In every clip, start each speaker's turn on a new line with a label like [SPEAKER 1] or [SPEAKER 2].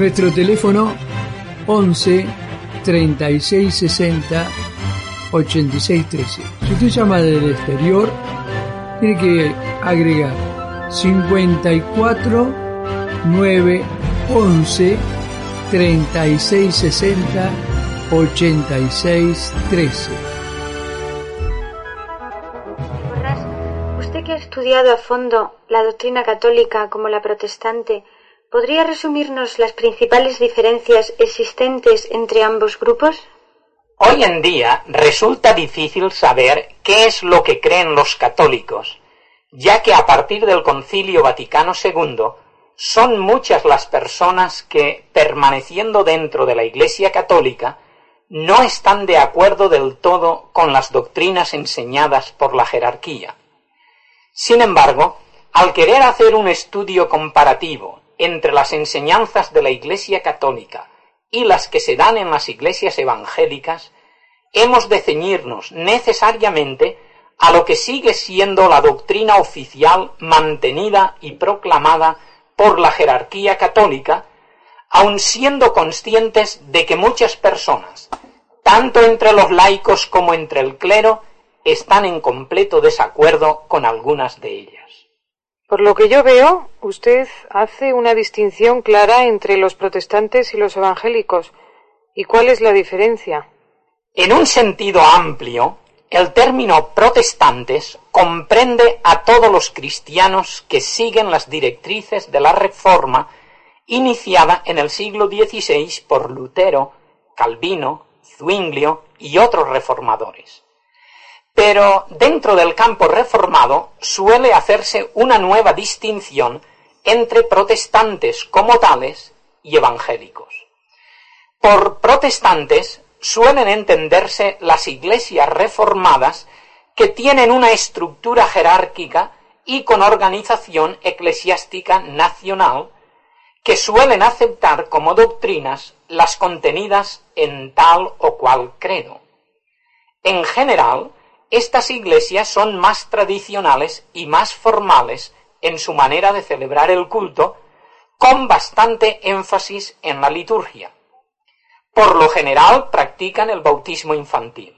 [SPEAKER 1] Nuestro teléfono 11 36 60 86 13. Si usted llama del exterior, tiene que agregar 54 9 11 36 60 86 13.
[SPEAKER 2] Usted que ha estudiado a fondo la doctrina católica como la protestante, ¿podría resumirnos las principales diferencias existentes entre ambos grupos?
[SPEAKER 3] Hoy en día resulta difícil saber qué es lo que creen los católicos, ya que a partir del Concilio Vaticano II son muchas las personas que, permaneciendo dentro de la Iglesia Católica, no están de acuerdo del todo con las doctrinas enseñadas por la jerarquía. Sin embargo, al querer hacer un estudio comparativo entre las enseñanzas de la Iglesia Católica y las que se dan en las iglesias evangélicas, hemos de ceñirnos necesariamente a lo que sigue siendo la doctrina oficial mantenida y proclamada por la jerarquía católica, aun siendo conscientes de que muchas personas, tanto entre los laicos como entre el clero, están en completo desacuerdo con algunas de ellas.
[SPEAKER 4] Por lo que yo veo, usted hace una distinción clara entre los protestantes y los evangélicos. ¿Y cuál es la diferencia?
[SPEAKER 3] En un sentido amplio, el término protestantes comprende a todos los cristianos que siguen las directrices de la Reforma iniciada en el siglo XVI por Lutero, Calvino, Zwinglio y otros reformadores. Pero dentro del campo reformado suele hacerse una nueva distinción entre protestantes como tales y evangélicos. Por protestantes suelen entenderse las iglesias reformadas que tienen una estructura jerárquica y con organización eclesiástica nacional, que suelen aceptar como doctrinas las contenidas en tal o cual credo. En general, estas iglesias son más tradicionales y más formales en su manera de celebrar el culto, con bastante énfasis en la liturgia. Por lo general practican el bautismo infantil.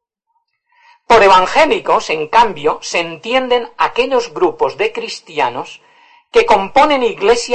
[SPEAKER 3] Por evangélicos, en cambio, se entienden aquellos grupos de cristianos que componen iglesias